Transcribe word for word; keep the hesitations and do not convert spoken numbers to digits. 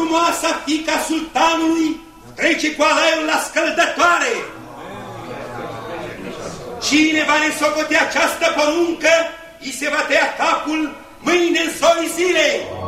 frumoasa fiica sultanului trece cu alaiul la scăldătoare. Cine va nesocote această poruncă, îi se va tăia capul mâine în zorii zilei.